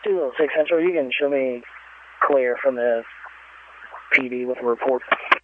206 Central, you can show me clear from the PD with a report.